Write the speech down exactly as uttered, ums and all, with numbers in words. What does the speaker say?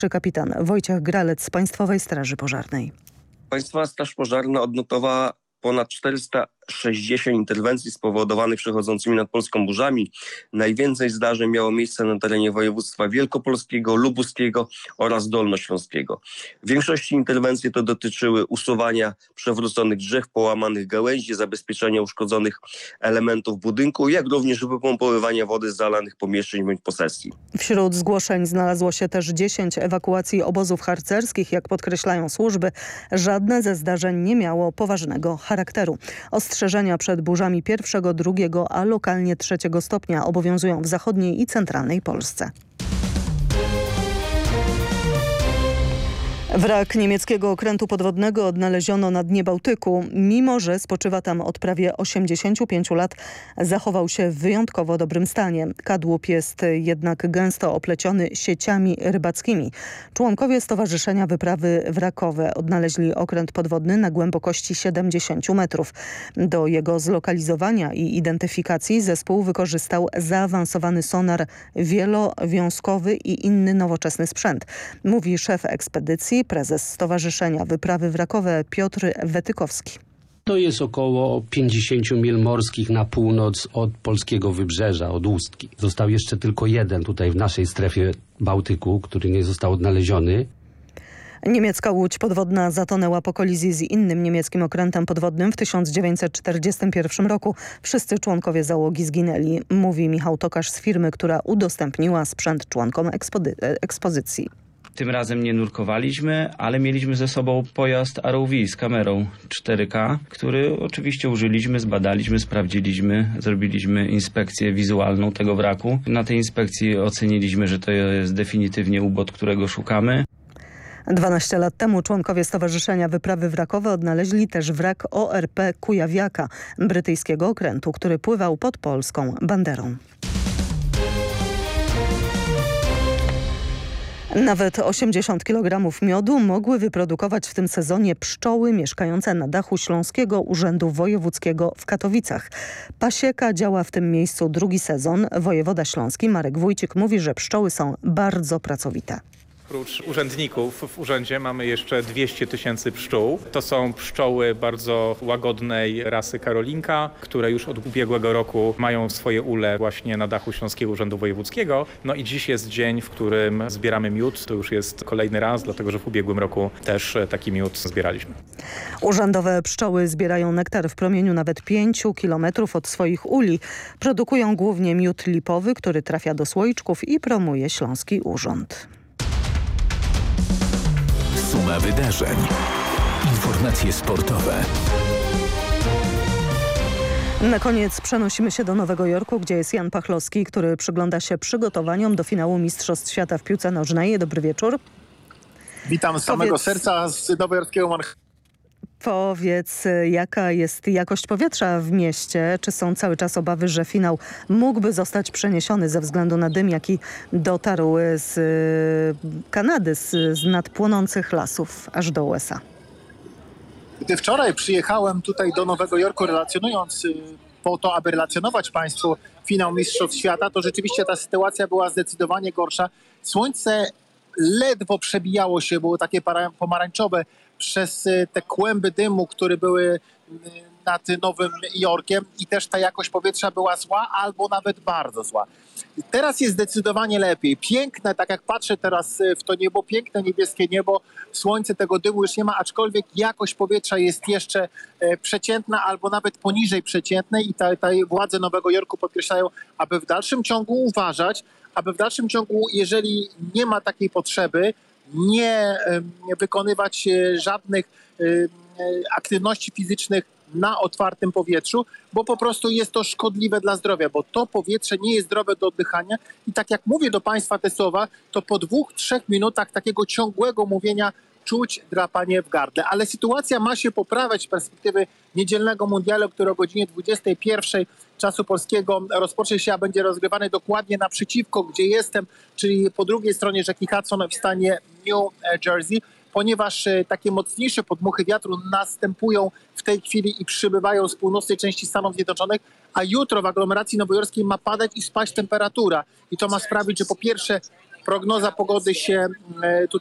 Czy kapitan Wojciech Gralec z Państwowej Straży Pożarnej. Państwowa Straż Pożarna odnotowała ponad czterysta sześćdziesiąt interwencji spowodowanych przechodzącymi nad Polską burzami. Najwięcej zdarzeń miało miejsce na terenie województwa wielkopolskiego, lubuskiego oraz dolnośląskiego. W większości interwencji to dotyczyły usuwania przewróconych drzew, połamanych gałęzi, zabezpieczenia uszkodzonych elementów budynku, jak również wypompowywania wody z zalanych pomieszczeń bądź posesji. Wśród zgłoszeń znalazło się też dziesięć ewakuacji obozów harcerskich. Jak podkreślają służby, żadne ze zdarzeń nie miało poważnego charakteru. Ostrzeżenia przed burzami pierwszego, drugiego, a lokalnie trzeciego stopnia obowiązują w zachodniej i centralnej Polsce. Wrak niemieckiego okrętu podwodnego odnaleziono na dnie Bałtyku. Mimo że spoczywa tam od prawie osiemdziesięciu pięciu lat, zachował się w wyjątkowo dobrym stanie. Kadłub jest jednak gęsto opleciony sieciami rybackimi. Członkowie Stowarzyszenia Wyprawy Wrakowe odnaleźli okręt podwodny na głębokości siedemdziesięciu metrów. Do jego zlokalizowania i identyfikacji zespół wykorzystał zaawansowany sonar wielowiązkowy i inny nowoczesny sprzęt, mówi szef ekspedycji, prezes Stowarzyszenia Wyprawy Wrakowe Piotr Wetykowski. To jest około pięćdziesiąt mil morskich na północ od polskiego wybrzeża, od Ustki. Został jeszcze tylko jeden tutaj w naszej strefie Bałtyku, który nie został odnaleziony. Niemiecka łódź podwodna zatonęła po kolizji z innym niemieckim okrętem podwodnym w tysiąc dziewięćset czterdziestym pierwszym roku. Wszyscy członkowie załogi zginęli, mówi Michał Tokarz z firmy, która udostępniła sprzęt członkom ekspozycji. Tym razem nie nurkowaliśmy, ale mieliśmy ze sobą pojazd R O V z kamerą cztery K, który oczywiście użyliśmy, zbadaliśmy, sprawdziliśmy, zrobiliśmy inspekcję wizualną tego wraku. Na tej inspekcji oceniliśmy, że to jest definitywnie ubot, którego szukamy. dwanaście lat temu członkowie Stowarzyszenia Wyprawy Wrakowe odnaleźli też wrak O R P Kujawiaka, brytyjskiego okrętu, który pływał pod polską banderą. Nawet osiemdziesiąt kilogramów miodu mogły wyprodukować w tym sezonie pszczoły mieszkające na dachu Śląskiego Urzędu Wojewódzkiego w Katowicach. Pasieka działa w tym miejscu drugi sezon. Wojewoda śląski Marek Wójcik mówi, że pszczoły są bardzo pracowite. Oprócz urzędników w urzędzie mamy jeszcze dwieście tysięcy pszczół. To są pszczoły bardzo łagodnej rasy Karolinka, które już od ubiegłego roku mają swoje ule właśnie na dachu Śląskiego Urzędu Wojewódzkiego. No i dziś jest dzień, w którym zbieramy miód. To już jest kolejny raz, dlatego że w ubiegłym roku też taki miód zbieraliśmy. Urzędowe pszczoły zbierają nektar w promieniu nawet pięciu kilometrów od swoich uli. Produkują głównie miód lipowy, który trafia do słoiczków i promuje Śląski Urząd. Suma wydarzeń. Informacje sportowe. Na koniec przenosimy się do Nowego Jorku, gdzie jest Jan Pachlowski, który przygląda się przygotowaniom do finału Mistrzostw Świata w piłce nożnej. Dobry wieczór. Witam z samego Powiedz... serca z nowojorskiego Manhattanu. Powiedz, jaka jest jakość powietrza w mieście? Czy są cały czas obawy, że finał mógłby zostać przeniesiony ze względu na dym, jaki dotarł z Kanady, z, z nadpłonących lasów aż do U S A? Gdy wczoraj przyjechałem tutaj do Nowego Jorku, relacjonując po to, aby relacjonować Państwu finał Mistrzostw Świata, to rzeczywiście ta sytuacja była zdecydowanie gorsza. Słońce ledwo przebijało się, było takie pomarańczowe przez te kłęby dymu, które były nad Nowym Jorkiem, i też ta jakość powietrza była zła albo nawet bardzo zła. Teraz jest zdecydowanie lepiej. Piękne, tak jak patrzę teraz w to niebo, piękne niebieskie niebo, słońce, tego dymu już nie ma, aczkolwiek jakość powietrza jest jeszcze przeciętna albo nawet poniżej przeciętnej i ta, ta władze Nowego Jorku podkreślają, aby w dalszym ciągu uważać, aby w dalszym ciągu, jeżeli nie ma takiej potrzeby, nie wykonywać żadnych aktywności fizycznych na otwartym powietrzu, bo po prostu jest to szkodliwe dla zdrowia, bo to powietrze nie jest zdrowe do oddychania i tak jak mówię do Państwa te słowa, to po dwóch, trzech minutach takiego ciągłego mówienia czuć drapanie w gardle. Ale sytuacja ma się poprawiać z perspektywy niedzielnego mundialu, który o godzinie dwudziestej pierwszej czasu polskiego rozpocznie się, a będzie rozgrywany dokładnie naprzeciwko, gdzie jestem, czyli po drugiej stronie rzeki Hudson w stanie New Jersey, ponieważ takie mocniejsze podmuchy wiatru następują w tej chwili i przybywają z północnej części Stanów Zjednoczonych, a jutro w aglomeracji nowojorskiej ma padać i spaść temperatura. I to ma sprawić, że po pierwsze prognoza pogody się e, tutaj